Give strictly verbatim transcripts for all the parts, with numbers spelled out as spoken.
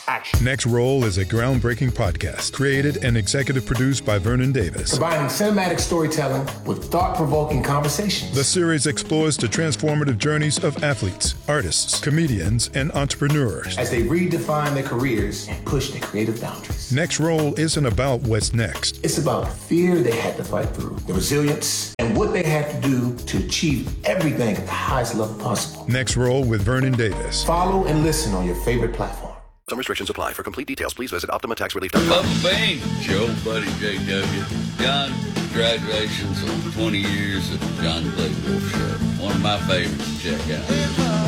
action. Next Roll is a groundbreaking podcast created and executive produced by Vernon Davis. Combining cinematic storytelling with thought-provoking conversations. The series explores the transformative journeys of athletes, artists, comedians, and entrepreneurs as they redefine their careers and push their creative boundaries. Next Roll isn't about what's next. It's about the fear they had to fight through, the resilience, and what they had to do to achieve everything at the highest level possible. Next Roll with Vernon Davis. Follow and listen on your favorite platform. Some restrictions apply. For complete details, please visit Optima Tax Relief dot com. Love Bang, Joe Buddy J W. John, congratulations on twenty years of the John Clay Wolf Show. One of my favorites to check out.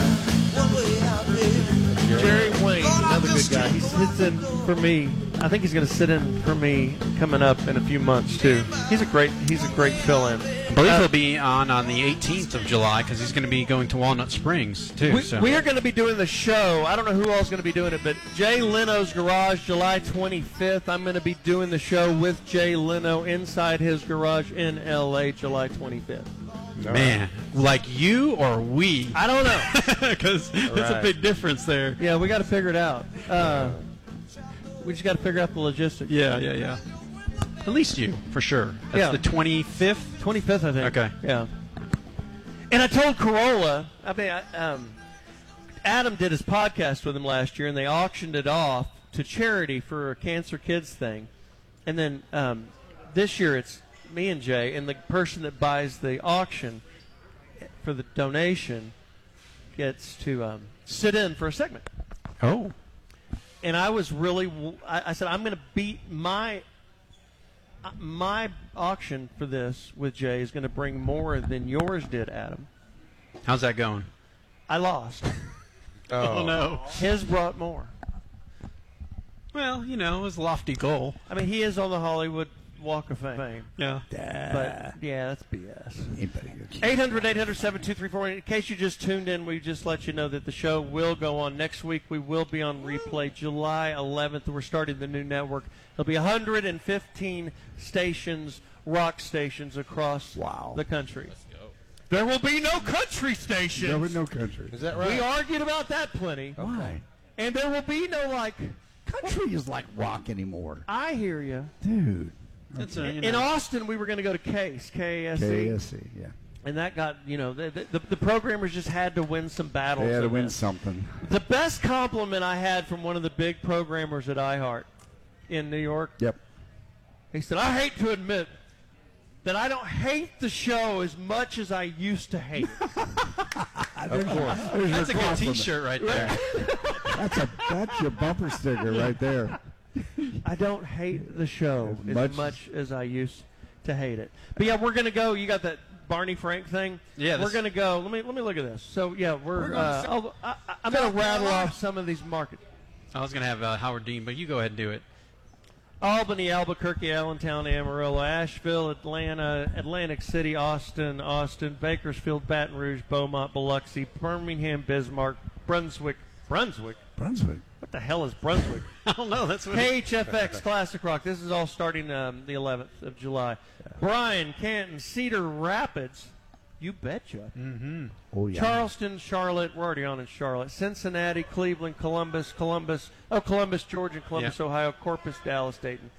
Jerry Wayne, another good guy. He sits in for me. I think he's going to sit in for me coming up in a few months too. He's a great, he's a great fill-in. I believe uh, he'll be on on the eighteenth of July because he's going to be going to Walnut Springs too. We, so. we are going to be doing the show. I don't know who else is going to be doing it, but Jay Leno's Garage, July twenty-fifth. I'm going to be doing the show with Jay Leno inside his garage in L A, July twenty-fifth. Man, like you or we? I don't know, because there's right. a big difference there. Yeah, we got to figure it out. Uh, we just got to figure out the logistics. Yeah, yeah, yeah. At least you, for sure. That's yeah. the twenty-fifth? twenty-fifth, I think. Okay. Yeah. And I told Corolla, I mean, I, um, Adam did his podcast with him last year, and they auctioned it off to charity for a Cancer Kids thing. And then um, this year it's me and Jay, and the person that buys the auction for the donation gets to um, sit in for a segment. Oh. And I was really, I, I said, I'm going to beat my, my auction for this with Jay is going to bring more than yours did, Adam. How's that going? I lost. Oh, no. His brought more. Well, you know, it was a lofty goal. I mean, he is on the Hollywood Walk of Fame. Yeah. But, yeah, that's B S. eight hundred, eight hundred, seven two three four. In case you just tuned in, we just let you know that the show will go on next week. We will be on replay July eleventh. We're starting the new network. There'll be one hundred fifteen stations, rock stations across wow. the country. There will be no country stations. There will be no country. Is that right? We argued about that plenty. Why? And there will be no, like... Country is like rock anymore. I hear you. Dude. That's a, you In know. Austin, we were going to go to Case, K A S E. K A S E, yeah. And that got, you know, the, the, the programmers just had to win some battles. They had to win this. something. The best compliment I had from one of the big programmers at iHeart in New York. Yep. He said, I hate to admit that I don't hate the show as much as I used to hate it. Of course. There's That's a your good compliment. T-shirt right there. That's a that's your bumper sticker right there. I don't hate the show As as much- much as I used to hate it. But yeah, we're gonna go. You got that Barney Frank thing? Yeah, we're this- gonna go. Let me let me look at this. So yeah, we're. uh, I'll, I, I'm gonna rattle off some of these markets. I was going to have uh, Howard Dean, but you go ahead and do it. Albany, Albuquerque, Allentown, Amarillo, Asheville, Atlanta, Atlantic City, Austin, Austin, Bakersfield, Baton Rouge, Beaumont, Biloxi, Birmingham, Bismarck, Brunswick, Brunswick. Brunswick. What the hell is Brunswick? I don't know. That's what K H F X Classic Rock. This is all starting um, the eleventh of July. Bryan, Canton, Cedar Rapids. You betcha. Mm-hmm. Oh, yeah. Charleston, Charlotte. We're already on in Charlotte. Cincinnati, Cleveland, Columbus, Columbus. Oh, Columbus, Georgia, Columbus, Yeah. Ohio, Corpus, Dallas, Dayton.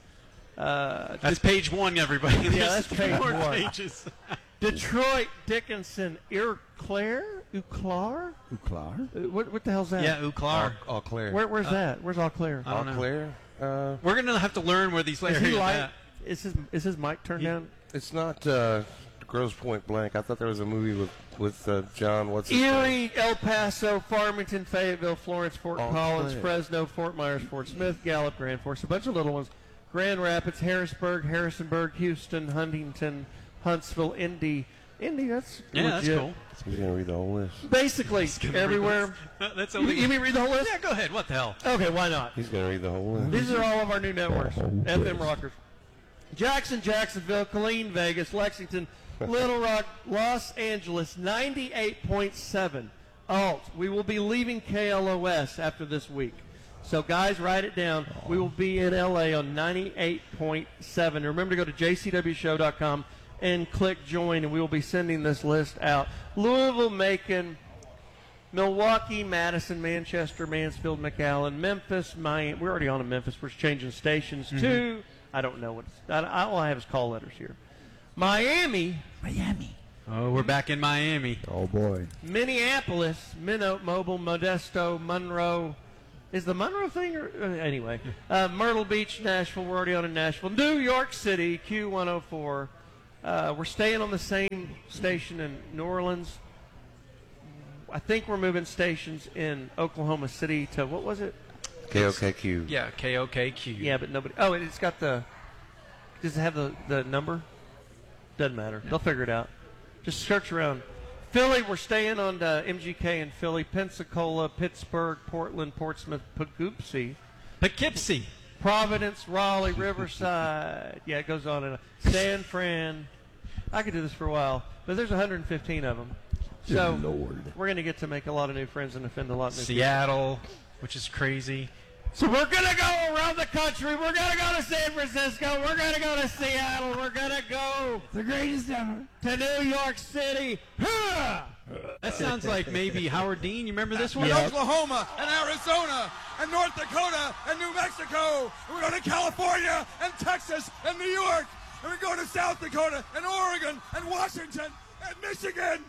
Uh, That's page one, everybody. Yeah, There's that's page four one. pages. Detroit, Dickinson, Eau Claire, Eau Claire. Eau Claire? Uh, What, what the hell's that? Yeah, Eau Claire. All clear. Where, where's that? Where's Eau Claire? I don't know. clear. Uh, We're going to have to learn where these Is areas he are light? at. Is his is his mic turned He- down? it's not uh, Grosse Point Blank. I thought there was a movie with with uh, John. What's his name? Erie, El Paso, Farmington, Fayetteville, Florence, Fort All Collins, clear. Fresno, Fort Myers, Fort Smith, Gallup, Grand Forks, a bunch of little ones. Grand Rapids, Harrisburg, Harrisonburg, Houston, Huntington, Huntsville, Indy. Indy, that's Yeah, that's legit. cool. He's gonna read the whole list. Basically, everywhere. That's You, you mean read the whole list? Yeah, go ahead. What the hell? Okay, why not? He's gonna read the whole list. These are all of our new networks. F M Rockers. Jackson, Jacksonville, Killeen, Vegas, Lexington, Little Rock, Los Angeles, ninety-eight point seven. Alt. We will be leaving K L O S after this week. So, guys, write it down. We will be in L A on ninety-eight point seven. Remember to go to j c w show dot com and click join, and we will be sending this list out. Louisville, Macon, Milwaukee, Madison, Manchester, Mansfield, McAllen, Memphis, Miami. We're already on to Memphis. We're changing stations Mm-hmm. to, I don't know what it's, I, all I have is call letters here. Miami, Miami, Oh, we're back in Miami. Oh, boy. Minneapolis, Minnote, Mobile, Modesto, Monroe. Is the Monroe thing? Or, uh, anyway, uh, Myrtle Beach, Nashville. We're already on in Nashville. New York City, Q one oh four. Uh, we're staying on the same station in New Orleans. I think we're moving stations in Oklahoma City to, what was it? K O K Q. Yeah, K O K Q. Yeah, but nobody. Oh, it's got the. Does it have the, the number? Doesn't matter. They'll figure it out. Just search around. Philly, we're staying on uh, M G K in Philly, Pensacola, Pittsburgh, Portland, Portsmouth, Poughkeepsie, Poughkeepsie. Providence, Raleigh, Riverside. Yeah, it goes on and on. San Fran. I could do this for a while, but there's one hundred fifteen of them. So Lord. we're going to get to make a lot of new friends and offend a lot of new people. Seattle, which is crazy. So we're going to go around the country. We're going to go to San Francisco. We're going to go to Seattle. We're going to go The greatest ever. to New York City. Huh! That sounds like maybe Howard Dean. You remember this one? Oklahoma and Arizona and North Dakota and New Mexico. And we're going to California and Texas and New York. And we're going to South Dakota and Oregon and Washington and Michigan.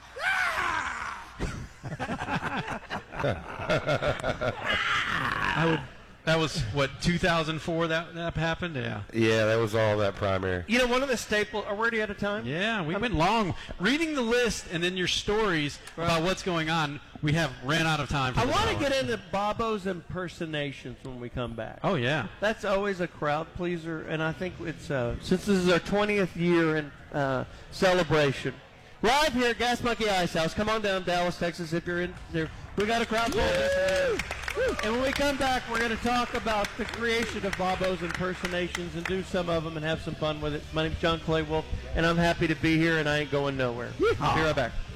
I would. That was what two thousand four that that happened. Yeah. Yeah, that was all that primary. You know, one of the staple. Are we already out of time? Yeah, we went long reading the list and then your stories about what's going on. We have ran out of time. For I this want to hour. get into Bobo's impersonations when we come back. Oh yeah. That's always a crowd pleaser, and I think it's uh, since this is our twentieth year in uh, celebration. Live here at Gas Monkey Ice House. Come on down, Dallas, Texas, if you're in there. We got a crowd full. And when we come back, we're going to talk about the creation of Bobo's impersonations and do some of them and have some fun with it. My name's John Clay Wolf, and I'm happy to be here, and I ain't going nowhere. I'll be right back.